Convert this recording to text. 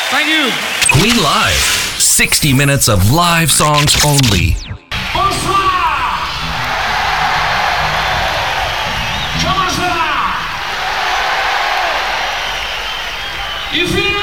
Thank you. Queen Live. 60 minutes of live songs only. Bonsoir. Comment ça va? You feel